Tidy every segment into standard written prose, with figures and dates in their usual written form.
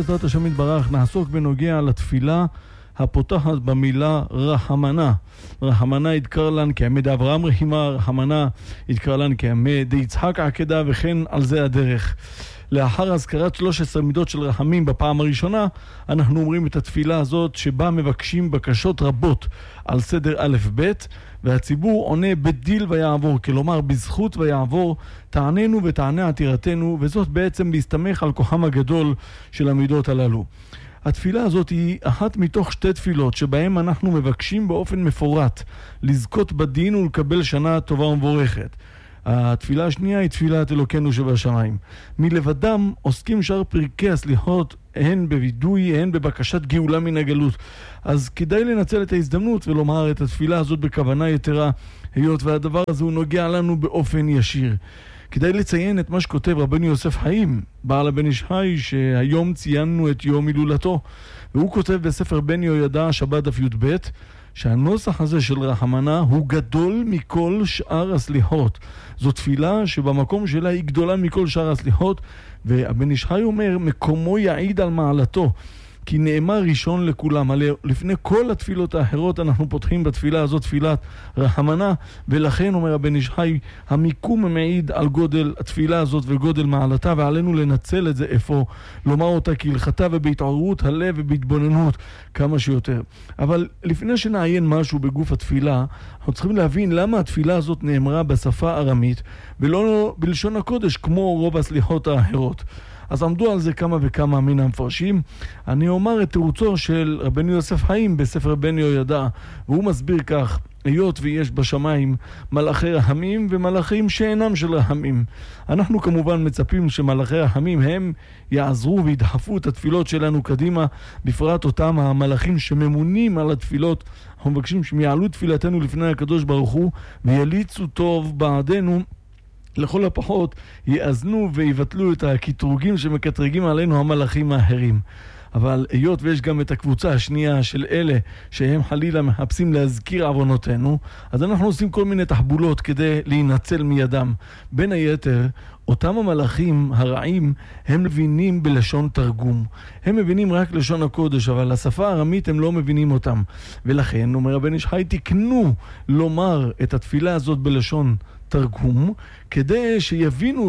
בעזרת השם יתברך נעסוק בנוגע לתפילה הפותחת במילה רחמנה. רחמנה ידקר לן כעמד אברהם רחימה, רחמנה ידקר לן כעמד יצחק עקדה, וכן על זה הדרך. לאחר הזכרת 13 מידות של רחמים בפעם הראשונה, אנחנו אומרים את התפילה הזאת שבה מבקשים בקשות רבות על סדר א' ב', והציבור עונה בדיל ויעבור, כלומר בזכות ויעבור, תעננו ותענה עתירתנו, וזאת בעצם להסתמך על כוחם הגדול של המידות הללו. התפילה הזאת היא אחת מתוך שתי תפילות שבהם אנחנו מבקשים באופן מפורט לזכות בדין ולקבל שנה טובה ומבורכת. התפילה השנייה היא תפילת אלוקינו שבשמיים. מלבדם עוסקים שאר פרקי הסליחות, הן בווידוי, הן בבקשת גאולה מן הגלות. אז כדאי לנצל את ההזדמנות ולומר את התפילה הזאת בכוונה יתרה, היות והדבר הזה הוא נוגע לנו באופן ישיר. כדאי לציין את מה שכותב רבנו יוסף חיים, בעל הבן איש חי, שהיום ציינו את יום הילולתו, והוא כותב בספר בן יהוידע שבת דף י"ב, שהנוסח הזה של רחמנה הוא גדול מכל שאר הסליחות. זו תפילה שבמקום שלה היא גדולה מכל שאר הסליחות, והבן איש חי אומר, מקומו יעיד על מעלתו, כי נאמר ראשון לכולם. לפני כל התפילות האחרות אנחנו פותחים בתפילה הזאת תפילת רחמנה, ולכן אומר הבן איש חי, המיקום מעיד על גודל התפילה הזאת וגודל מעלתה, ועלינו לנצל את זה איפה, לומר אותה כהלכתה ובהתעוררות הלב ובהתבוננות כמה שיותר. אבל לפני שנעיין משהו בגוף התפילה, אנחנו צריכים להבין למה התפילה הזאת נאמרה בשפה ארמית ולא בלשון הקודש כמו רוב הסליחות האחרות. אז עמדו על זה כמה וכמה מן המפרשים. אני אומר את תירוצו של רבנו יוסף חיים בספר בן יהוידע, והוא מסביר כך: היות ויש בשמיים מלאכי רחמים ומלאכים שאינם של רחמים, אנחנו כמובן מצפים שמלאכי רחמים הם יעזרו וידחפו את התפילות שלנו קדימה, בפרט אותם המלאכים שממונים על התפילות. אנחנו מבקשים שהם יעלו תפילתנו לפני הקדוש ברוך הוא ויליצו טוב בעדנו, לכל הפחות יאזנו ויבטלו את הקטרוגים שמקטרגים עלינו המלאכים האחרים. אבל היות ויש גם את הקבוצה השנייה של אלה שהם חלילה מחפשים להזכיר עוונותינו, אז אנחנו עושים כל מיני תחבולות כדי להינצל מידם. בין היתר, אותם המלאכים הרעים הם מבינים בלשון תרגום. הם מבינים רק לשון הקודש, אבל השפה הארמית הם לא מבינים אותם. ולכן, אומר הבן איש חי, תקנו לומר את התפילה הזאת בלשון תרגום, כדי שיבינו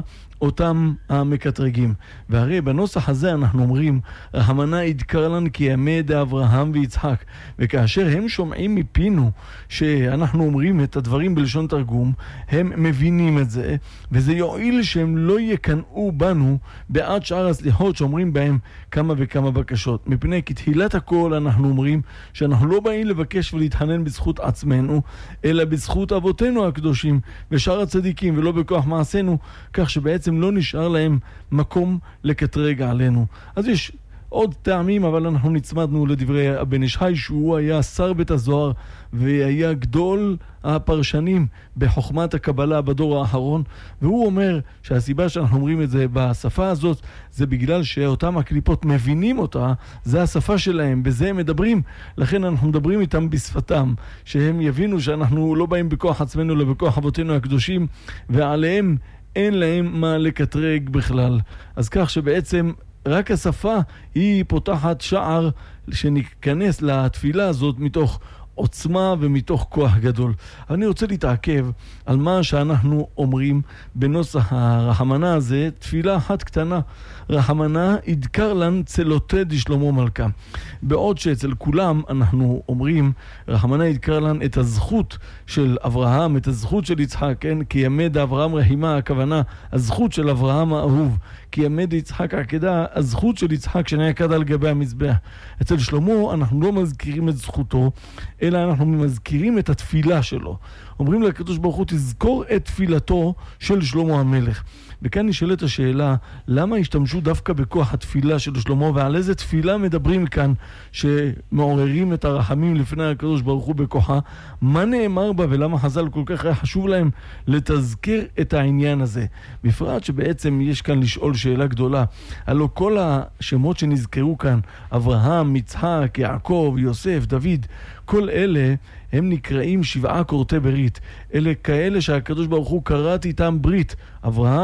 אותם המקטרגים. והרי בנוסח הזה אנחנו אומרים, רחמנה ידקר לן כעמד אברהם ויצחק, וכאשר הם שומעים מפינו שאנחנו אומרים את הדברים בלשון תרגום, הם מבינים את זה, וזה יועיל שהם לא יקנאו בנו בעד שאר הסליחות שאומרים בהם כמה וכמה בקשות. מפני כתחילת הכל אנחנו אומרים שאנחנו לא באים לבקש ולהתחנן בזכות עצמנו, אלא בזכות אבותינו הקדושים ושאר הצדיקים, ולא בכוח מעשינו, כך שבעצם לא נשאר להם מקום לקטרג עלינו. אז יש עוד טעמים, אבל אנחנו נצמדנו לדברי הבן איש חי, שהוא היה שר בית הזוהר והיה גדול הפרשנים בחוכמת הקבלה בדור האחרון, והוא אומר שהסיבה שאנחנו אומרים את זה בשפה הזאת זה בגלל שאותם הקליפות מבינים אותה, זה השפה שלהם, בזה הם מדברים, לכן אנחנו מדברים איתם בשפתם, שהם יבינו שאנחנו לא באים בכוח עצמנו אלא בכוח אבותינו הקדושים, ועליהם אין להם מה לקטרג בכלל. אז כך שבעצם רק השפה היא פותחת שער שניכנס לתפילה הזאת מתוך עוצמה ומתוך כוח גדול. אני רוצה להתעכב על מה שאנחנו אומרים בנוסח הרחמנה הזה, תפילה אחת קטנה, רחמנה ידקר לן צלותי דשלמה מלכה. בעוד שאצל כולם אנחנו אומרים רחמנה ידקר לן את הזכות של אברהם, את הזכות של יצחק, כן? כי ימד אברהם רחימה, הכוונה הזכות של אברהם האהוב, כי ימד יצחק עקדה, הזכות של יצחק שנעקד על גבי המזבח. אצל שלמה אנחנו לא מזכירים את זכותו, אלא אנחנו מזכירים את התפילה שלו. אומרים לקדוש ברוך הוא, תזכור את תפילתו של שלמה המלך. וכאן נשאלת השאלה, למה השתמשו דווקא בכוח התפילה של שלמה, ועל איזה תפילה מדברים כאן שמעוררים את הרחמים לפני הקדוש ברוך הוא בכוחה? מה נאמר בה ולמה חז"ל כל כך היה חשוב להם לתזכר את העניין הזה? בפרט שבעצם יש כאן לשאול שאלה גדולה. הלא כל השמות שנזכרו כאן, אברהם, יצחק, יעקב, יוסף, דוד, כל אלה הם נקראים 7 כורתי ברית. אלה כאלה שהקדוש ברוך הוא כרת איתם ברית. אברהם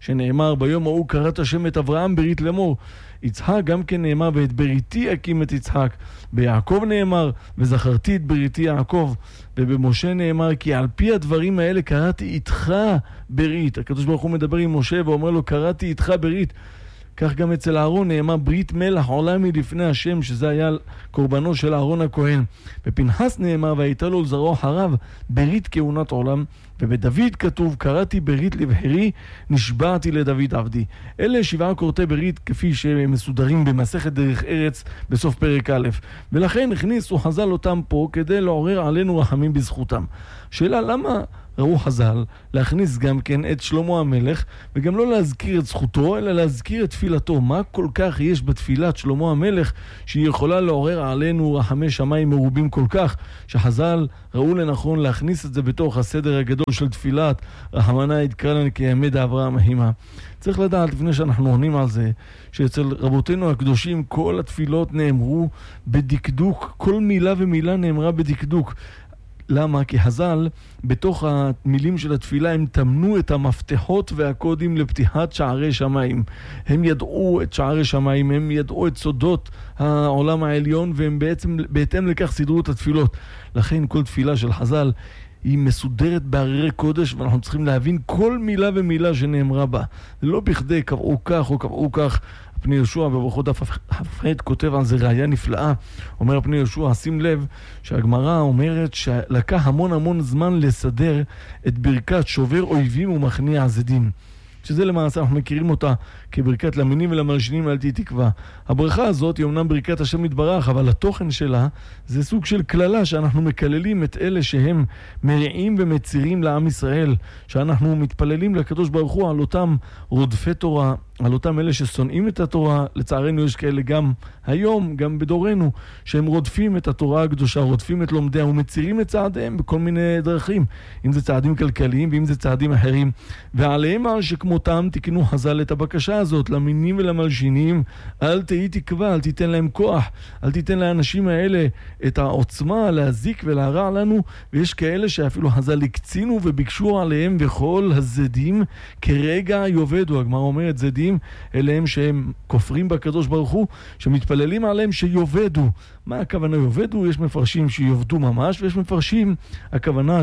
שנאמר ביום ההוא קראת השם את אברהם ברית לאמור. יצחק גם כן נאמר ואת בריתי אקים את יצחק. ביעקב נאמר וזכרתי את בריתי יעקב. ובמשה נאמר כי על פי הדברים האלה קראתי איתך ברית. הקדוש ברוך הוא מדבר עם משה ואומר לו קראתי איתך ברית. כך גם אצל אהרון נאמר ברית מלח עולה מלפני השם, שזה היה קורבנו של אהרון הכהן. בפנחס נאמר והייתה לו לזרעו אחריו ברית כהונת עולם. ובדוד כתוב קראתי ברית לבחרי נשבעתי לדוד עבדי. אלה 7 כורתי ברית כפי שמסודרים במסכת דרך ארץ בסוף פרק א', ולכן הכניסו חז"ל אותם פה כדי לעורר עלינו רחמים בזכותם. שאלה למה ראו חז"ל להכניס גם כן את שלמה המלך, וגם לא להזכיר את זכותו אלא להזכיר את תפילתו? מה כל כך יש בתפילת שלמה המלך שהיא יכולה לעורר עלינו רחמי שמיים מרובים כל כך, שחז"ל ראו לנכון להכניס את זה בתוך הסדר הגדול של תפילת רחמנא יתקרא כימי דאברהם אבינו? צריך לדעת לפני שאנחנו עונים על זה שאצל רבותינו הקדושים כל התפילות נאמרו בדקדוק, כל מילה ומילה נאמרה בדקדוק. למה? כי חז"ל בתוך המילים של התפילה הם תמנו את המפתחות והקודים לפתיחת שערי שמיים. הם ידעו את שערי שמיים, הם ידעו את סודות העולם העליון, והם בעצם בהתאם לכך סידרו את התפילות. לכן כל תפילה של חז"ל היא מסודרת בהררי קודש, ואנחנו צריכים להבין כל מילה ומילה שנאמרה בה. לא בכדי קבעו כך או קבעו כך. פני יהושע בברכות כ"ח כותב על זה ראיה נפלאה. אומר פני יהושע, שים לב שהגמרא אומרת שלקח המון זמן לסדר את ברכת שובר אויבים ומכניע זדים, שזה למעשה אנחנו מכירים אותה כברכת למינים ולמלשינים אל תהי תקווה. הברכה הזאת היא אומנם ברכת השם יתברך, אבל התוכן שלה זה סוג של כללה שאנחנו מקללים את אלה שהם מרעים ומצירים לעם ישראל, שאנחנו מתפללים לקדוש ברוך הוא על אותם רודפי תורה, על אותם אלה ששונאים את התורה. לצערנו יש כאלה גם היום, גם בדורנו, שהם רודפים את התורה הקדושה, רודפים את לומדיה ומצירים את צעדיהם בכל מיני דרכים, אם זה צעדים כלכליים ואם זה צעדים אחרים, ועליהם על שכמותם תקנו חז"ל את הבקשה הזאת למינים ולמלשינים, אל תהי תקווה, אל תיתן להם כוח, אל תיתן לאנשים האלה את העוצמה להזיק ולהרע לנו. ויש כאלה שאפילו חז"ל הקצינו וביקשו עליהם וכל הזדים כרגע יובדו. הגמרא אומרת זדים אליהם שהם כופרים בקדוש ברוך הוא, שמתפללים עליהם שיובדו. מה הכוונה יובדו? יש מפרשים שיובדו ממש, ויש מפרשים הכוונה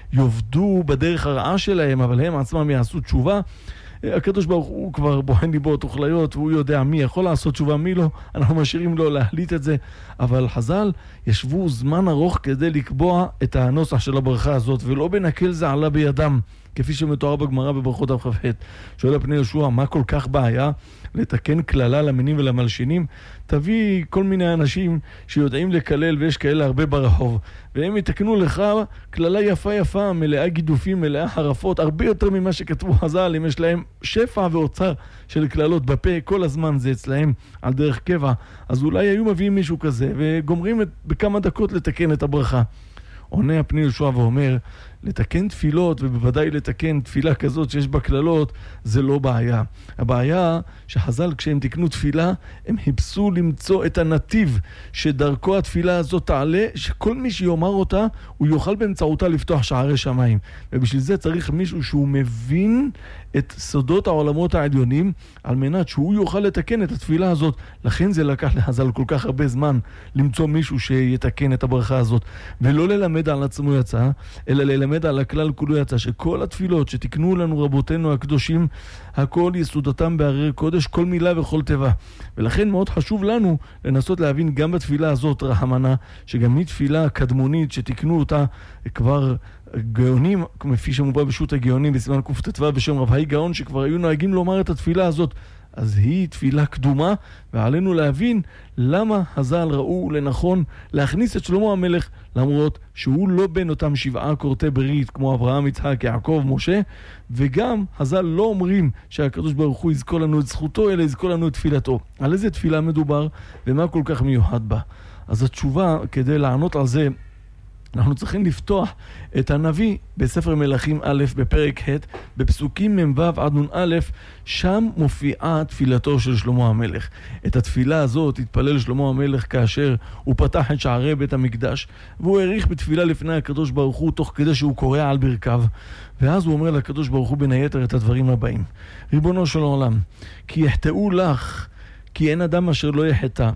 שיובדו בדרך הרעה שלהם, אבל הם עצמם יעשו תשובה. הקדוש ברוך הוא כבר בוחן ליבות וכליות, והוא יודע מי יכול לעשות תשובה מי לא. אנחנו משאירים לו להחליט את זה, אבל חז"ל ישבו זמן ארוך כדי לקבוע את הנוסח של הברכה הזאת, ולא בנקל זה עלה בידם, כפי שמתואר בגמרא בברכות כ"ח. שואל פני יהושע, מה כל כך בעיה לתקן כללה למינים ולמלשינים? תביא כל מיני אנשים שיודעים לקלל, ויש כאלה הרבה ברחוב, והם יתקנו לך כללה יפה מלאה גידופים, מלאה חרפות, הרבה יותר ממה שכתבו חז"ל. אם יש להם שפע ואוצר של כללות בפה כל הזמן, זה אצלהם על דרך קבע, אז אולי היו מביאים מישהו כזה וגומרים בכמה דקות לתקן את הברכה. עונה פני יהושע ואומר, לתקן תפילות, ובוודאי לתקן תפילה כזאת שיש בה כללות, זה לא בעיה. הבעיה שחז"ל כשהם תקנו תפילה, הם חיפשו למצוא את הנתיב שדרכו התפילה הזאת תעלה, שכל מי שיאמר אותה, הוא יוכל באמצעותה לפתוח שערי שמיים. ובשביל זה צריך מישהו שהוא מבין את סודות העולמות העליונים, על מנת שהוא יוכל לתקן את התפילה הזאת. לכן זה לקח לחז"ל כל כך הרבה זמן למצוא מישהו שיתקן את הברכה הזאת, ולא ללמד על עצמו יצא, אלא ללמד על הכלל כולו יצא, שכל התפילות שתקנו לנו רבותינו הקדושים, הכל יסודתם בהררי קודש, כל מילה וכל תיבה. ולכן מאוד חשוב לנו לנסות להבין גם בתפילה הזאת רחמנא, שגם היא תפילה קדמונית שתקנו אותה כבר גאונים, כפי שמובא בשו"ת הגאונים בסימן קט"ו בשם רב האי גאון, שכבר היו נוהגים לומר את התפילה הזאת. אז היא תפילה קדומה, ועלינו להבין למה חז"ל ראו לנכון להכניס את שלמה המלך, למרות שהוא לא בין אותם 7 כורתי ברית כמו אברהם, יצחק, יעקב, משה. וגם חז"ל לא אומרים שהקדוש ברוך הוא יזכור לנו את זכותו, אלא יזכור לנו את תפילתו. על איזה תפילה מדובר ומה כל כך מיוחד בה? אז התשובה כדי לענות על זה אנחנו צריכים לפתוח את הנביא בספר מלכים א' בפרק ה' בפסוקים מ"ו עד נ"א, שם מופיעה תפילתו של שלמה המלך. את התפילה הזאת התפלל שלמה המלך כאשר הוא פתח את שערי בית המקדש, והוא העריך בתפילה לפני הקדוש ברוך הוא תוך כדי שהוא קורא על ברכיו, ואז הוא אומר לקדוש ברוך הוא בין היתר את הדברים הבאים: ריבונו של עולם, כי יחטאו לך, כי אין אדם אשר לא יחטא.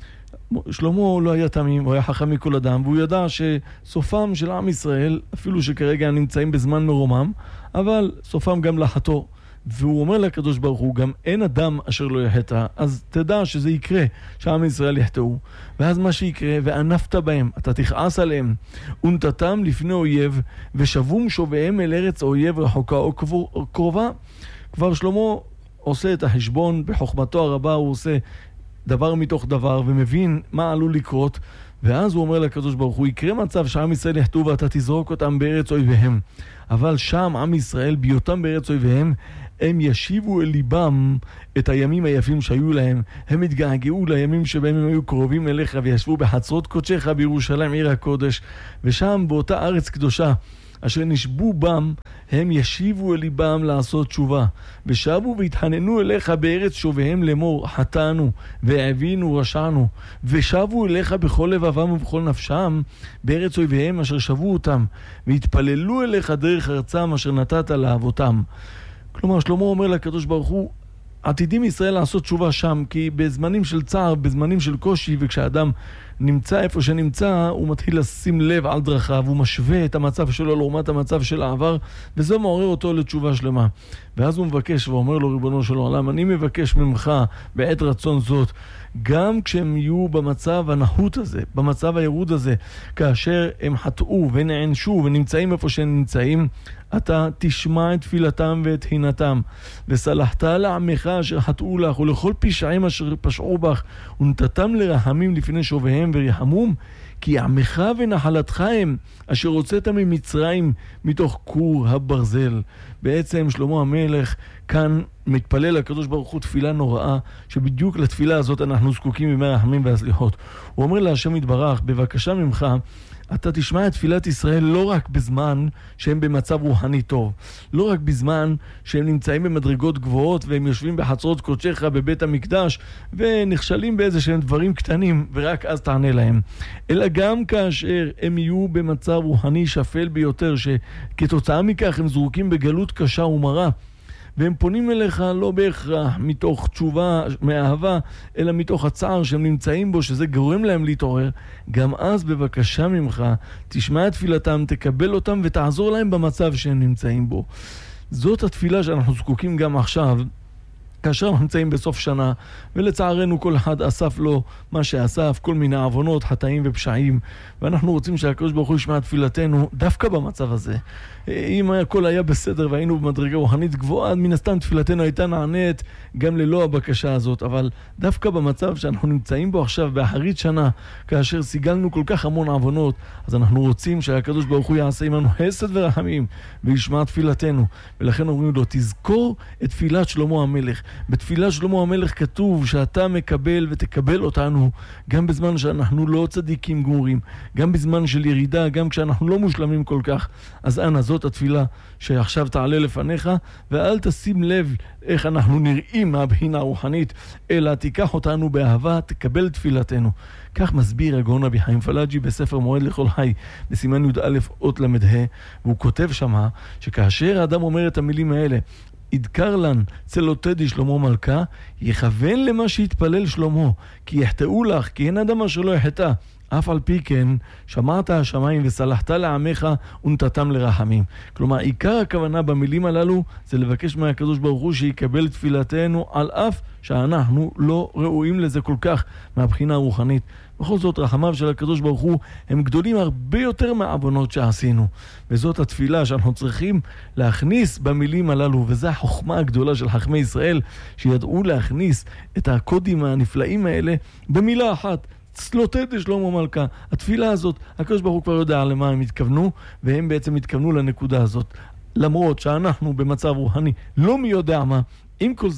שלמה לא היה תמים, הוא היה חכם מכל אדם, והוא ידע שסופם של עם ישראל, אפילו שכרגע נמצאים בזמן מרומם, אבל סופם גם לחטוא. והוא אומר לקדוש ברוך הוא, גם אין אדם אשר לא יחטא, אז תדע שזה יקרה, שעם ישראל יחטאו. ואז מה שיקרה, וענפת בהם, אתה תכעס עליהם, ונתתם לפני אויב, ושבום שוביהם אל ארץ אויב רחוקה או קרובה. כבר שלמה עושה את החשבון, בחוכמתו הרבה הוא עושה דבר מתוך דבר, ומבין מה עלול לקרות, ואז הוא אומר לקדוש ברוך הוא, יקרה מצב שעם ישראל יחטאו ואתה תזרוק אותם בארץ אויביהם, אבל שם עם ישראל בהיותם בארץ אויביהם, הם ישיבו אל ליבם את הימים היפים שהיו להם, הם התגעגעו לימים שבהם הם היו קרובים אליך, וישבו בחצרות קודשך בירושלים עיר הקודש, ושם באותה ארץ קדושה אשר נשבו בם, הם ישיבו אל ליבם לעשות תשובה, ושבו והתחננו אליך בארץ שוביהם לאמור, חטאנו והעווינו רשענו, ושבו אליך בכל לבבם ובכל נפשם בארץ אויביהם אשר שבו אותם, והתפללו אליך דרך ארצם אשר נתת לאבותם. כלומר, שלמה אומר לקדוש ברוך הוא, עתידים ישראל לעשות תשובה שם, כי בזמנים של צער, בזמנים של קושי, וכשאדם נמצא איפה שנמצא, הוא מתחיל לשים לב על דרכיו, הוא משווה את המצב שלו לעומת המצב של העבר, וזה מעורר אותו לתשובה שלמה. ואז הוא מבקש ואומר לו, ריבונו של עולם, אני מבקש ממך בעת רצון זאת, גם כשהם יהיו במצב הנחות הזה, במצב הירוד הזה, כאשר הם חטאו ונענשו ונמצאים איפה שהם נמצאים, אתה תשמע את תפילתם ואת תחינתם, וסלחת לעמך אשר חטאו לך, ולכל פשעים אשר פשעו בך, ונתתם לרחמים לפני שוביהם ורחמום, כי עמך ונחלתך הם, אשר הוצאת ממצרים מתוך כור הברזל. בעצם שלמה המלך כאן מתפלל לקדוש ברוך הוא תפילה נוראה, שבדיוק לתפילה הזאת אנחנו זקוקים בימי הרחמים והסליחות. הוא אומר להשם יתברך, בבקשה ממך, אתה תשמע את תפילת ישראל לא רק בזמן שהם במצב רוחני טוב, לא רק בזמן שהם נמצאים במדרגות גבוהות והם יושבים בחצרות קודשך בבית המקדש ונכשלים באיזה שהם דברים קטנים ורק אז תענה להם, אלא גם כאשר הם יהיו במצב רוחני שפל ביותר, שכתוצאה מכך הם זרוקים בגלות קשה ומרה, והם פונים אליך לא בהכרח מתוך תשובה, מאהבה, אלא מתוך הצער שהם נמצאים בו, שזה גורם להם להתעורר. גם אז בבקשה ממך, תשמע את תפילתם, תקבל אותם ותעזור להם במצב שהם נמצאים בו. זאת התפילה שאנחנו זקוקים גם עכשיו, כאשר אנחנו נמצאים בסוף שנה, ולצערנו כל אחד אסף לו מה שאסף, כל מיני עוונות, חטאים ופשעים, ואנחנו רוצים שהקדוש ברוך הוא ישמע תפילתנו דווקא במצב הזה. אם הכל היה בסדר והיינו במדרגה רוחנית גבוהה, מן הסתם תפילתנו הייתה נענית גם ללא הבקשה הזאת, אבל דווקא במצב שאנחנו נמצאים בו עכשיו באחרית שנה, כאשר סיגלנו כל כך המון עוונות, אז אנחנו רוצים שהקדוש ברוך הוא יעשה עמנו חסד ורחמים וישמע תפילתנו. ולכן אומרים לו, תזכור את תפילת שלמה המלך. בתפילת שלמה המלך כתוב שאתה מקבל ותקבל אותנו גם בזמן שאנחנו לא צדיקים גמורים, גם בזמן של ירידה, גם כשאנחנו לא מושלמים כל כך. אז אנא, זאת התפילה שעכשיו תעלה לפניך, ואל תשים לב איך אנחנו נראים מהבחינה הרוחנית, אלא תיקח אותנו באהבה, תקבל תפילתנו. כך מסביר הגאון רבי חיים פלאג'י בספר מועד לכל חי, בסימן י"א אות למ"ה, והוא כותב שמה שכאשר האדם אומר את המילים האלה, ידקר לן צלותדי שלמה מלכה, יכוון למה שהתפלל שלמה, כי יחטאו לך, כי אין אדם אשר לא יחטא. אף על פי כן, שמעת השמיים וסלחת לעמך ונתתם לרחמים. כלומר, עיקר הכוונה במילים הללו זה לבקש מהקדוש ברוך הוא שיקבל תפילתנו, על אף שאנחנו לא ראויים לזה כל כך מהבחינה הרוחנית. בכל זאת, רחמיו של הקדוש ברוך הוא הם גדולים הרבה יותר מהעוונות שעשינו. וזאת התפילה שאנחנו צריכים להכניס במילים הללו, וזו החוכמה הגדולה של חכמי ישראל, שידעו להכניס את הקודים הנפלאים האלה במילה אחת. צלותדי שלמה מלכה. התפילה הזאת, הקדוש ברוך הוא כבר יודע למה הם התכוונו, והם בעצם התכוונו לנקודה הזאת. למרות שאנחנו במצב רוחני לא מי יודע מה, עם כל זה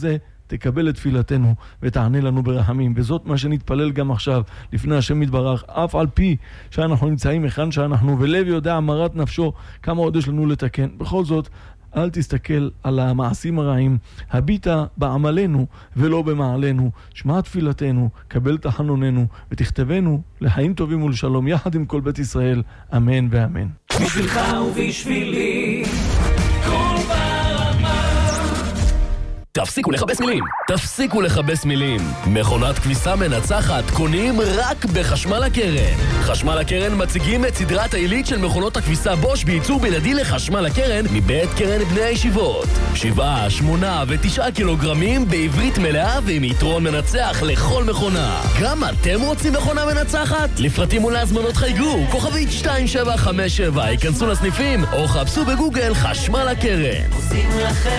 תקבל את תפילתנו ותענה לנו ברחמים. וזאת מה שנתפלל גם עכשיו לפני השם יתברך, אף על פי שאנחנו נמצאים היכן שאנחנו, ולב יודע אמרת נפשו כמה עוד יש לנו לתקן. בכל זאת, אל תסתכל על המעשים הרעים, הביטה בעמלנו ולא במעלנו. שמע תפילתנו, קבל תחנוננו, ותכתבנו לחיים טובים ולשלום יחד עם כל בית ישראל, אמן ואמן. בשבילך ובשבילי כל ברמה. תפסיקו לחבס מילים, תפסיקו לחבס מילים. מכונת כביסה מנצחת קונים רק בחשמל הקרן. חשמל הקרן מציגים את סדרת העילית של מכונות הכביסה בוש בייצור בלעדי לחשמל הקרן מבית קרן בני הישיבות. 7, 8 ו9 קילוגרמים בעברית מלאה ועם יתרון מנצח לכל מכונה. גם אתם רוצים מכונה מנצחת? לפרטים ולהזמנות חייגו כוכבית 2757, ייכנסו לסניפים או חפשו בגוגל חשמל הקרן.